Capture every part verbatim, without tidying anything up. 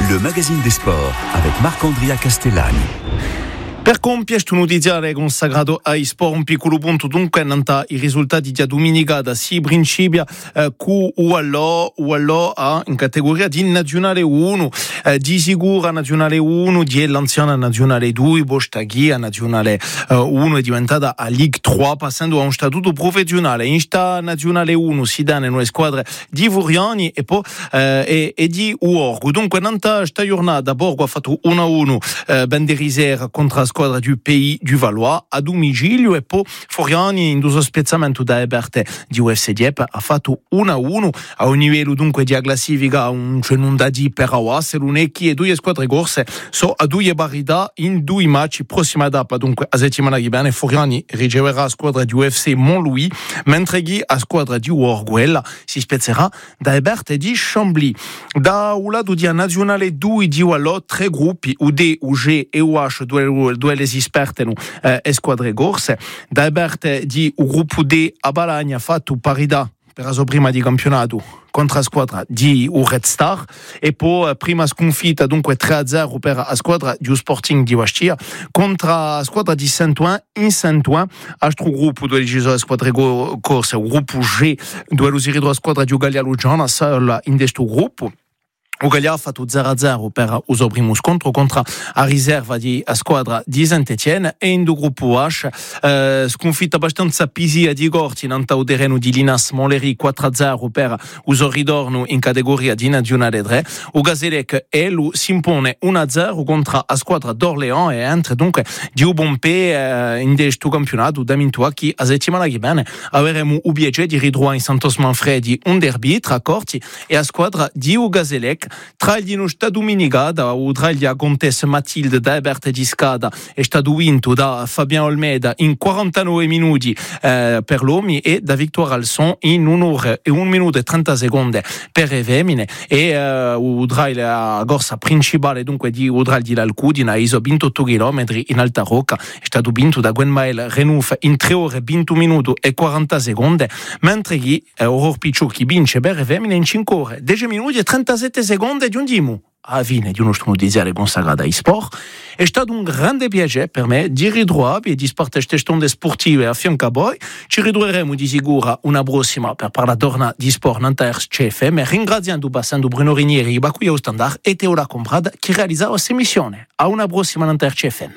Le magazine des sports avec Marc-Andrea Castellani. Per compiere sto notiziare consacrato ai sport un piccolo punto dunque nanta i risultati di domenica da si principia eh, cu uallò uallò a in categoria di nazionale uno eh, di sicura nazionale uno di l'anziana nazionale due Bostaghia nazionale eh, uno è diventata a Ligue tre passando a un statuto professionale in sta nazionale uno si danno le squadre di Vuriani e poi eh, e, e di Uorgo dunque nanta sta giornata Borgo ha fatto uno a uno eh, Benderisera contro la squadra du Pays du Valois a domicilio e poi Foriani in due spezzamento da Eberte di U F C Dieppe ha fatto uno a uno a un livello dunque di classifica un non da di per Awas l'Unecchi e due squadre corse so a due parità in due match prossima tappa dunque a settimana che viene Foriani riceverà la squadra di U F C Montlouis mentre chi a squadra di Uorguella si spezzerà da Eberte di Chambly da un lato di nazionale due di Wallò tre gruppi U D, U G e U H due due le espertenu eh, e squadre corse da Eberte di un gruppo D a Balagna ha fatto parità per la sua prima di campionato contro la squadra di un Red Star e poi prima sconfitta dunque tre a zero per la squadra di un Sporting di Bastia contro la squadra di Saint-Ouen in Saint-Ouen altro gruppo dove ci sono le squadre corse un gruppo G dove si ritrova la squadra di Ugalia Lugiana in questo gruppo Ugalia ha fatto zero a zero per il suo primo scontro contro la riserva di squadra di Saint-Etienne e in due gruppo H eh, sconfitta abbastanza pisia di Corti in un terreno di Linas Moleri quattro a zero per il suo ritorno in categoria di nazionale tre o Gazélec e lui si impone uno a zero contro la squadra d'Orléans e entra dunque di Ubompe eh, in questo campionato da Mintua che a settimana che viene avremo il piacere di ritrovare in Santos Manfredi un derby tra Corti e la squadra di Gazélec tra gli no sta domenicata o tra gli Contessa Matilde da Eberte di Scada è stato vinto da Fabien Olmeda in quarantanove minuti eh, per l'uomo e da Victoire Alson in un'ora e un minuto e trenta secondi per le femmine e uh, tra la corsa principale dunque di Udral di l'Alcudina ha ventotto chilometri in alta rocca è stato vinto da Gwenmael Renouf in tre ore venti minuti e quaranta secondi mentre chi eh, Aurore Picciocchi vince per le femmine in cinque ore dieci minuti e trentasette secondi di un dimo alla fine di uno notiziario consacrato ai sport è stato un grande piacere per me di ritrovare e di spartire queste onde sportive a fianco a voi ci ritroveremo di sicuro una prossima per parlare di sport Nanterre C F M ringraziando passando Bruno Rinieri qui a Standard e Teola Comprad che realizzava questa emissione a una prossima Nanterre C F M.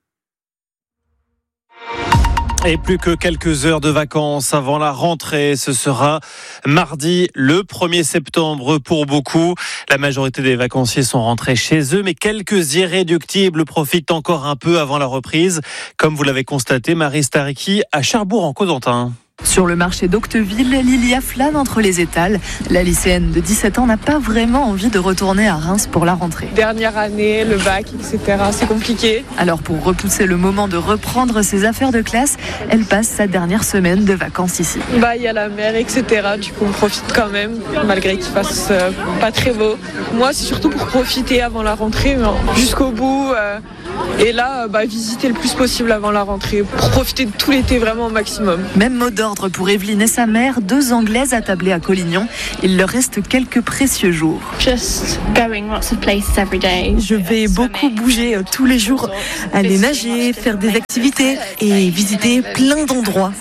Et plus que quelques heures de vacances avant la rentrée, ce sera mardi le premier septembre pour beaucoup. La majorité des vacanciers sont rentrés chez eux, mais quelques irréductibles profitent encore un peu avant la reprise. Comme vous l'avez constaté, Marie Stariki à Cherbourg-en-Cotentin. Sur le marché d'Octeville, Lilia flâne entre les étals. La lycéenne de dix-sept ans n'a pas vraiment envie de retourner à Reims pour la rentrée. Dernière année, le bac, et cetera. C'est compliqué. Alors pour repousser le moment de reprendre ses affaires de classe, elle passe sa dernière semaine de vacances ici. Bah, il y a la mer, et cetera. Du coup, on profite quand même, malgré qu'il fasse euh, pas très beau. Moi, c'est surtout pour profiter avant la rentrée, jusqu'au bout. Euh, et là, bah, visiter le plus possible avant la rentrée, pour profiter de tout l'été vraiment au maximum. Même mot d'ordre pour Evelyne et sa mère, deux Anglaises attablées à Collignon. Il leur reste quelques précieux jours. Just going lots of places every day. Je vais beaucoup bouger euh, tous les jours, aller nager, faire des activités et visiter plein d'endroits.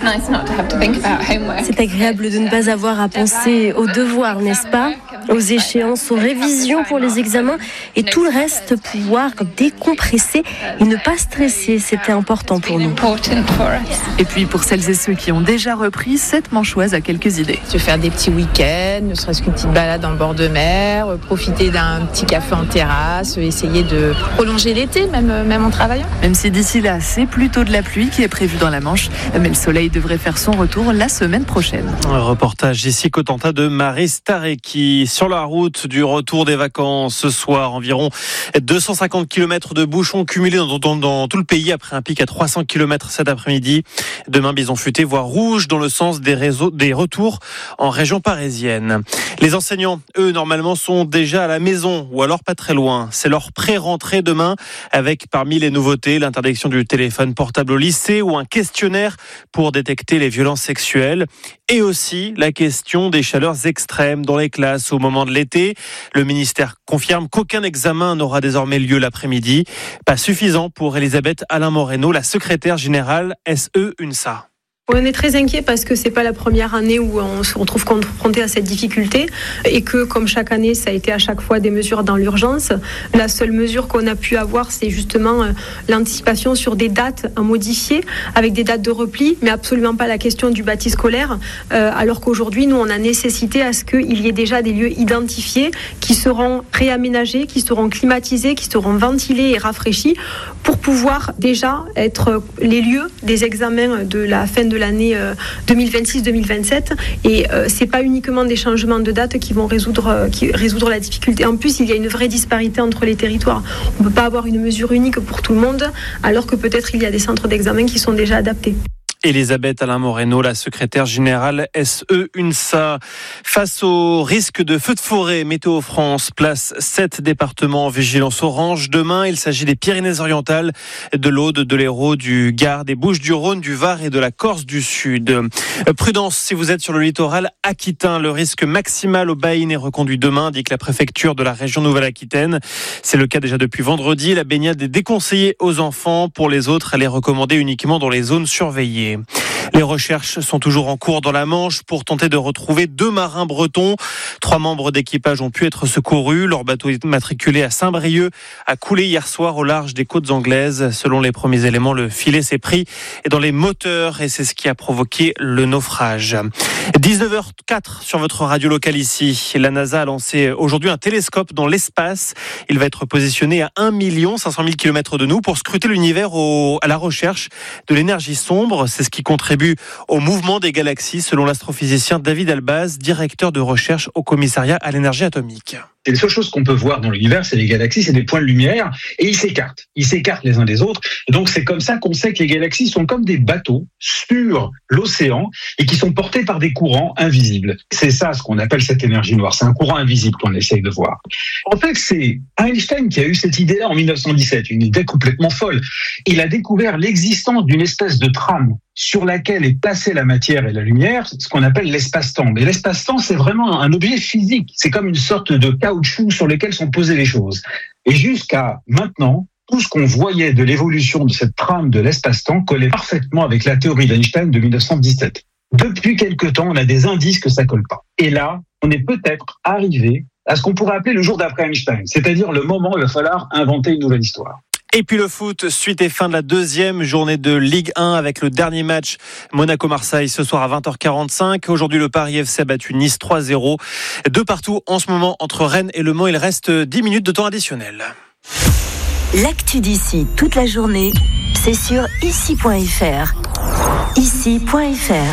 C'est agréable de ne pas avoir à penser aux devoirs, n'est-ce pas ? Aux échéances, aux révisions pour les examens et tout le reste, pouvoir décompresser et ne pas stresser, c'était important pour nous. Et puis pour celles et ceux qui ont déjà repris, cette manchoise a quelques idées. Se faire des petits week-ends, ne serait-ce qu'une petite balade en bord de mer, profiter d'un petit café en terrasse, essayer de prolonger l'été, même, même en travaillant. Même si d'ici là, c'est plutôt de la pluie qui est prévue dans la Manche, mais le soleil devrait faire son retour la semaine prochaine. Un reportage ici Cotentin de Marie Stareki. Sur la route du retour des vacances ce soir, environ deux cent cinquante kilomètres de bouchons cumulés dans, dans, dans tout le pays après un pic à trois cents kilomètres cet après-midi. Demain, bison futé, voire rouge dans le sens des, réseaux, des retours en région parisienne. Les enseignants, eux, normalement, sont déjà à la maison ou alors pas très loin. C'est leur pré-rentrée demain avec parmi les nouveautés l'interdiction du téléphone portable au lycée ou un questionnaire pour détecter les violences sexuelles et aussi la question des chaleurs extrêmes dans les classes au au moment de l'été. Le ministère confirme qu'aucun examen n'aura désormais lieu l'après-midi. Pas suffisant pour Elisabeth Alain Moreno, la secrétaire générale S E UNSA. On est très inquiet parce que c'est pas la première année où on se retrouve confronté à cette difficulté et que, comme chaque année, ça a été à chaque fois des mesures dans l'urgence. La seule mesure qu'on a pu avoir, c'est justement l'anticipation sur des dates à modifier avec des dates de repli, mais absolument pas la question du bâti scolaire. Euh, alors qu'aujourd'hui, nous, on a nécessité à ce qu'il y ait déjà des lieux identifiés qui seront réaménagés, qui seront climatisés, qui seront ventilés et rafraîchis pour pouvoir déjà être les lieux des examens de la fin de l'année deux mille vingt-six deux mille vingt-sept. Et euh, c'est pas uniquement des changements de date qui vont résoudre, euh, qui, résoudre la difficulté. En plus, il y a une vraie disparité entre les territoires. On peut pas avoir une mesure unique pour tout le monde, alors que peut-être il y a des centres d'examen qui sont déjà adaptés. Elisabeth Alain Moreno, la secrétaire générale S E UNSA. Face au risque de feux de forêt, Météo France place sept départements en vigilance orange. Demain, il s'agit des Pyrénées-Orientales, de l'Aude, de l'Hérault, du Gard, des Bouches-du-Rhône, du Var et de la Corse du Sud. Prudence si vous êtes sur le littoral aquitain. Le risque maximal au baïne est reconduit demain, indique la préfecture de la région Nouvelle-Aquitaine. C'est le cas déjà depuis vendredi. La baignade est déconseillée aux enfants. Pour les autres, elle est recommandée uniquement dans les zones surveillées. Les recherches sont toujours en cours dans la Manche pour tenter de retrouver deux marins bretons. Trois membres d'équipage ont pu être secourus. Leur bateau est matriculé à Saint-Brieuc a coulé hier soir au large des côtes anglaises. Selon les premiers éléments, le filet s'est pris dans les moteurs et c'est ce qui a provoqué le naufrage. dix-neuf heures quatre sur votre radio locale ici. La NASA a lancé aujourd'hui un télescope dans l'espace. Il va être positionné à un million cinq cent mille kilomètres de nous pour scruter l'univers au, à la recherche de l'énergie sombre. C'est ce qui contribue au mouvement des galaxies, selon l'astrophysicien David Albaz, directeur de recherche au commissariat à l'énergie atomique. C'est les seules choses qu'on peut voir dans l'univers, c'est les galaxies, c'est des points de lumière, et ils s'écartent. Ils s'écartent les uns des autres. Et donc c'est comme ça qu'on sait que les galaxies sont comme des bateaux sur l'océan et qui sont portés par des courants invisibles. C'est ça ce qu'on appelle cette énergie noire. C'est un courant invisible qu'on essaye de voir. En fait, c'est Einstein qui a eu cette idée-là en dix-neuf cent dix-sept, une idée complètement folle. Il a découvert l'existence d'une espèce de trame sur laquelle est placée la matière et la lumière, ce qu'on appelle l'espace-temps. Mais l'espace-temps, c'est vraiment un objet physique. C'est comme une sorte de caoutchouc sur lequel sont posées les choses. Et jusqu'à maintenant, tout ce qu'on voyait de l'évolution de cette trame de l'espace-temps collait parfaitement avec la théorie d'Einstein de dix-neuf cent dix-sept. Depuis quelque temps, on a des indices que ça colle pas. Et là, on est peut-être arrivé à ce qu'on pourrait appeler le jour d'après Einstein, c'est-à-dire le moment où il va falloir inventer une nouvelle histoire. Et puis le foot, suite et fin de la deuxième journée de Ligue un avec le dernier match Monaco-Marseille ce soir à vingt heures quarante-cinq. Aujourd'hui, le Paris F C a battu Nice trois zéro. De partout en ce moment entre Rennes et Le Mans, il reste dix minutes de temps additionnel. L'actu d'ici toute la journée, c'est sur ici point f r. ici point f r.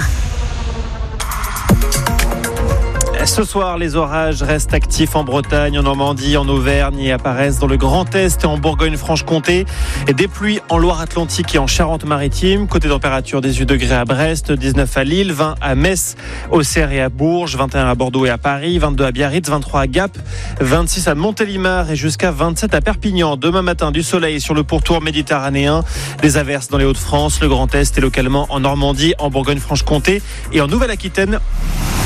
Ce soir, les orages restent actifs en Bretagne, en Normandie, en Auvergne et apparaissent dans le Grand Est et en Bourgogne-Franche-Comté. Et des pluies en Loire-Atlantique et en Charente-Maritime. Côté température, dix-huit degrés à Brest, dix-neuf à Lille, vingt à Metz, Auxerre et à Bourges, vingt et un à Bordeaux et à Paris, vingt-deux à Biarritz, vingt-trois à Gap, vingt-six à Montélimar et jusqu'à vingt-sept à Perpignan. Demain matin, du soleil sur le pourtour méditerranéen, des averses dans les Hauts-de-France, le Grand Est et localement en Normandie, en Bourgogne-Franche-Comté et en Nouvelle-Aquitaine.